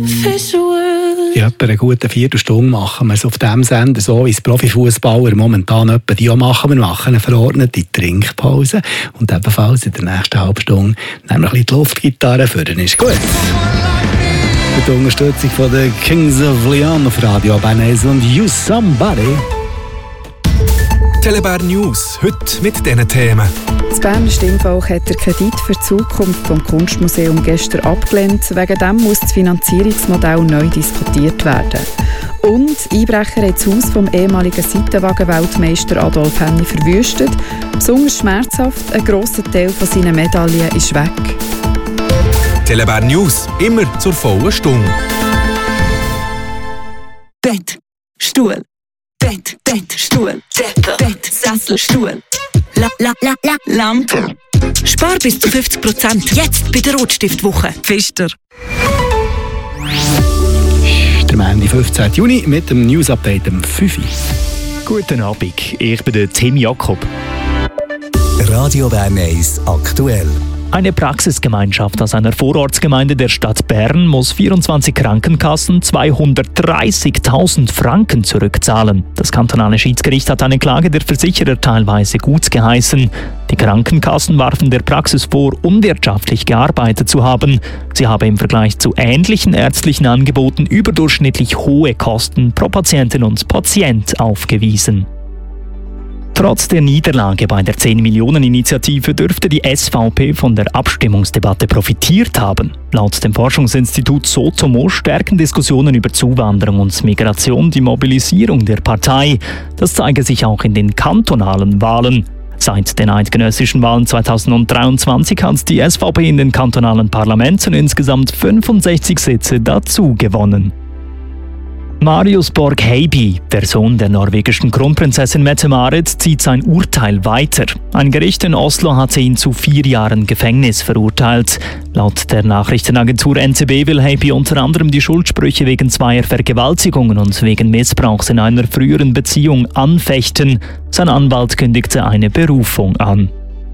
In etwa einer guten Viertelstunde machen wir es auf dem Sender so, wie es Profifußballer momentan etwa die auch machen. Wir machen eine verordnete Trinkpause und ebenfalls in der nächsten halben Stunde nehmen wir ein bisschen die Luftgitarre für den ist gut. Mit der Unterstützung von den Kings of Leon auf Radio Bernese und You Somebody. Telebär News, heute mit diesen Themen. Das Berner Stimmvolk hat den Kredit für die Zukunft des Kunstmuseums gestern abgelehnt. Wegen dem muss das Finanzierungsmodell neu diskutiert werden. Und Einbrecher haben das Haus vom ehemaligen Seitenwagen-Weltmeister Adolf Henny verwüstet. Besonders schmerzhaft, ein grosser Teil von seinen Medaillen ist weg. Telebär News, immer zur vollen Stunde. Bett, Stuhl. Bett, Stuhl. Bett, Sessel, Stuhl. Lampe. Spar bis zu 50% jetzt bei der Rotstiftwoche. Pfister. Der Montag, 15. Juni mit dem News-Update am 5. Guten Abend, ich bin der Tim Jakob. Radio Bernese aktuell. Eine Praxisgemeinschaft aus einer Vorortsgemeinde der Stadt Bern muss 24 Krankenkassen 230.000 Franken zurückzahlen. Das kantonale Schiedsgericht hat eine Klage der Versicherer teilweise gutsgeheißen. Die Krankenkassen warfen der Praxis vor, unwirtschaftlich gearbeitet zu haben. Sie habe im Vergleich zu ähnlichen ärztlichen Angeboten überdurchschnittlich hohe Kosten pro Patientin und Patient aufgewiesen. Trotz der Niederlage bei der 10-Millionen-Initiative dürfte die SVP von der Abstimmungsdebatte profitiert haben. Laut dem Forschungsinstitut Sotomo stärken Diskussionen über Zuwanderung und Migration die Mobilisierung der Partei. Das zeige sich auch in den kantonalen Wahlen. Seit den eidgenössischen Wahlen 2023 hat die SVP in den kantonalen Parlamenten insgesamt 65 Sitze dazu gewonnen. Marius Borg-Heiby, der Sohn der norwegischen Kronprinzessin Mette-Marit, zieht sein Urteil weiter. Ein Gericht in Oslo hatte ihn zu 4 Jahren Gefängnis verurteilt. Laut der Nachrichtenagentur NZB will Heiby unter anderem die Schuldsprüche wegen 2 Vergewaltigungen und wegen Missbrauchs in einer früheren Beziehung anfechten. Sein Anwalt kündigte eine Berufung an.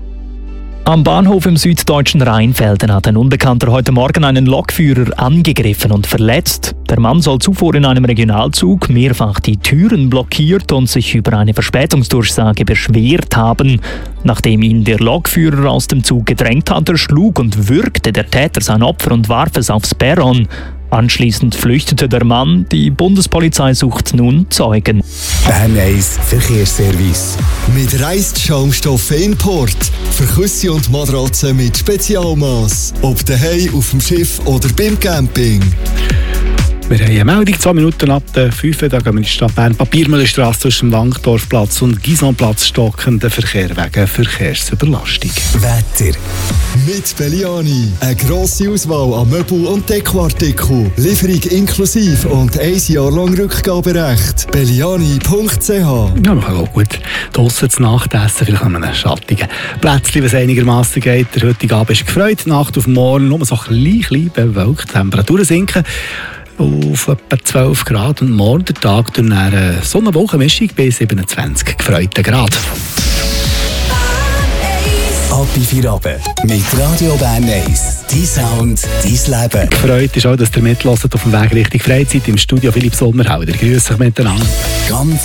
Am Bahnhof im süddeutschen Rheinfelden hat ein Unbekannter heute Morgen einen Lokführer angegriffen und verletzt. Der Mann soll zuvor in einem Regionalzug mehrfach die Türen blockiert und sich über eine Verspätungsdurchsage beschwert haben. Nachdem ihn der Lokführer aus dem Zug gedrängt hatte, schlug und würgte der Täter sein Opfer und warf es aufs Perron. Anschließend flüchtete der Mann. Die Bundespolizei sucht nun Zeugen. Bernese Verkehrsservice. Mit Reisschaumstoffe Import. Für Küsse und Matratzen mit Spezialmaß. Ob daheim, auf dem Schiff oder beim Camping. Wir haben eine Meldung, 2 Minuten ab der 5. Da gehen wir in die Stadt Bern. Papiermühlenstrasse zwischen Wankdorfplatz und Gisonplatz stockender Verkehr wegen Verkehrsüberlastung. Wetter. Mit Belliani. Eine grosse Auswahl an Möbel- und Dekoartikeln. Lieferung inklusive und 1 Jahr lang Rückgaberecht. Belliani.ch. Ja, man kann auch gut draussen zu Nacht essen, vielleicht an einem schattigen Plätzchen, was einigermaßen geht. Der heutige Abend ist gefreut, die Nacht auf morgen nur so ein bisschen bewölkt. Temperaturen sinken auf etwa 12 Grad und morgen der Tag durch eine Sonne-Wolken-Mischung bei 27 gefreuten Grad. Ab in 4 Abend mit Radio Bernese. Dein Sound, dein Leben. Gefreut ist auch, dass ihr mithört auf dem Weg Richtung Freizeit im Studio Philipp Sommerhauser. Grüß euch miteinander. Ganz